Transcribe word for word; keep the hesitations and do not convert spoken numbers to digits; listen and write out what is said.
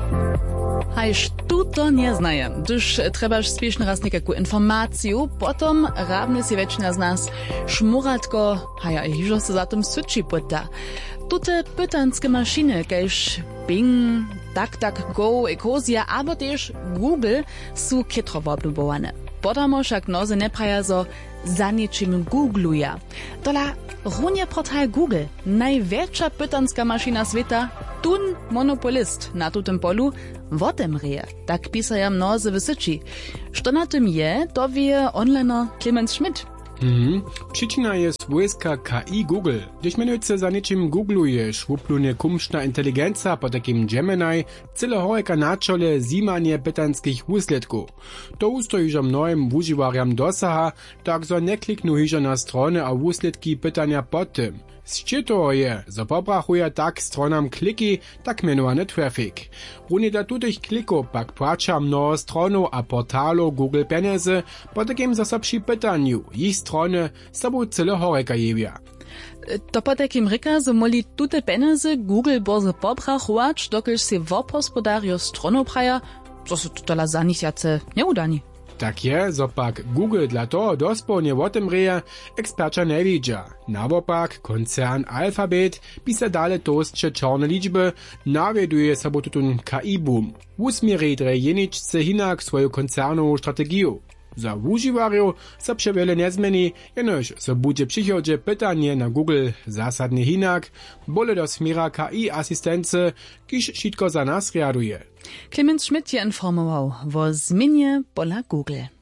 Hajż tu to nie znaje. Gdyż trebaš spiešny raz nekakú informaciju, potom rábne si väčšina z nás šmuratko, haja i hižo sa za tom syči pyta. Tute pytanske mašiny, kajž Bing, DuckDuckGo, Ecosia, abo tež Google sú kytro woblubowane. Podamo však noze nepraja, zo za niečím googluja. Tola runie portal Google, najväčša pytanska mašina sveta, tun monopolist na tutem polu, wotemreje, tak pisaja mnoze w syci. Što na tym je, to wie onliner Clemens Schmidt. Mhm. Przyczyna jest wojska K I Google. Gdyż mianujce za niczym googluje, szwuplunie kumszna inteligencja po takim Gemini, cyle horeka na czole zimanie pytanskich wusledków. To ustoji, że mnoim używariam dosaha, tak zo nie kliknu hižo na strony a wusledki pytania pod tym. Z toho je, że pobrachuje tak stronam kliki, tak mianowany traffic. Runie dla tutych klików pak płaca mnoho stronów a portalów Google pieniędzy, po takim zasa przy pytaniu ich strony sobą cyle horeka jewia. To po takim ryka, że moli tute pieniądze Google boze pobrachować, dokelž se wopospodario stronu praja, co se tutela za nich jace nie udani. Tak je, zo pak Google dla toho dospołnie o tym reje, ekspercza nie widza. Nawopak, koncern Alphabet pisa dale toastcze czarne liczby, nawieduje sobą tutun K I boom. Usmieridre jeniczce hinak swoją koncernową strategię. Za używarjów so przewiele nie zmieni, jenoż so będzie przychodzie pytanie na Google zasadnie hinak, bole do smira K I asystence, kiż wszystko za nas reaguje. Clemens Schmidt je informował o zmianie pola Google.